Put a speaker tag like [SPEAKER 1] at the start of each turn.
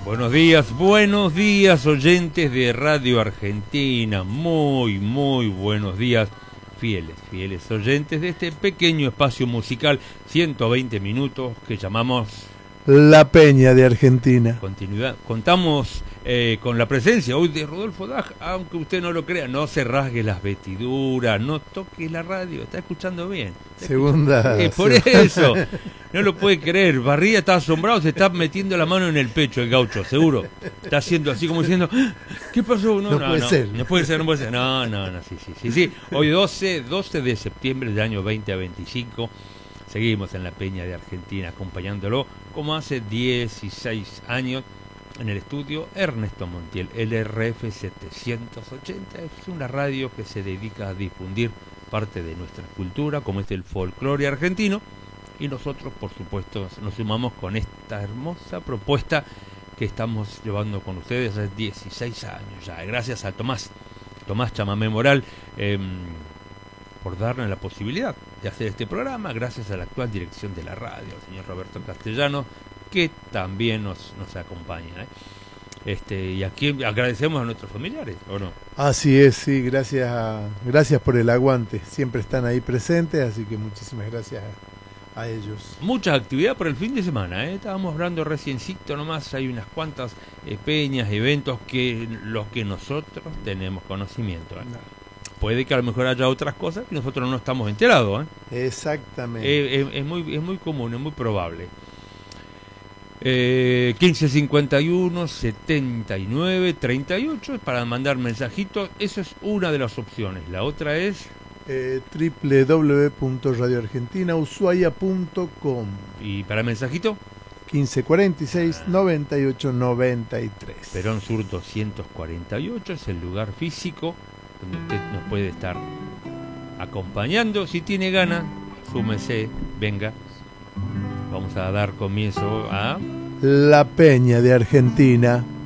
[SPEAKER 1] Buenos días oyentes de Radio Argentina, muy buenos días, fieles oyentes de este pequeño espacio musical, 120 minutos que llamamos
[SPEAKER 2] La Peña de Argentina.
[SPEAKER 1] Continuidad. Contamos con la presencia hoy de Rodolfo Daj, aunque usted no lo crea, no se rasgue las vestiduras, no toque la radio, está escuchando bien. Por eso, no lo puede creer, Barría está asombrado, se está metiendo la mano en el pecho el gaucho, seguro. Está haciendo así como diciendo, ¿qué pasó?
[SPEAKER 2] No puede ser.
[SPEAKER 1] No puede ser. No, sí. Hoy 12 de septiembre del año 2025. Seguimos en la Peña de Argentina acompañándolo como hace 16 años en el estudio Ernesto Montiel, el RF 780. Es una radio que se dedica a difundir parte de nuestra cultura, como es el folclore argentino, y nosotros, por supuesto, nos sumamos con esta hermosa propuesta que estamos llevando con ustedes hace 16 años ya. Gracias a Tomás Chamamé Moral, por darnos la posibilidad de hacer este programa, gracias a la actual dirección de la radio, el señor Roberto Castellano, que también nos acompaña. Y aquí agradecemos a nuestros familiares, ¿o no?
[SPEAKER 2] Así es, sí, gracias por el aguante, siempre están ahí presentes, así que muchísimas gracias a ellos.
[SPEAKER 1] Mucha actividad por el fin de semana, estábamos hablando reciencito nomás, hay unas cuantas peñas, eventos los que nosotros tenemos conocimiento. No. Puede que a lo mejor haya otras cosas que nosotros no estamos enterados.
[SPEAKER 2] Exactamente.
[SPEAKER 1] Es muy común, es muy probable. 1551 79 38 para mandar mensajitos. Esa es una de las opciones. La otra es
[SPEAKER 2] www.radioargentinaushuaia.com.
[SPEAKER 1] ¿Y para mensajito?
[SPEAKER 2] 1546 98 93.
[SPEAKER 1] Perón Sur 248 es el lugar físico donde usted nos puede estar acompañando. Si tiene ganas, súmese, venga. Vamos a dar comienzo a
[SPEAKER 2] La Peña de Argentina.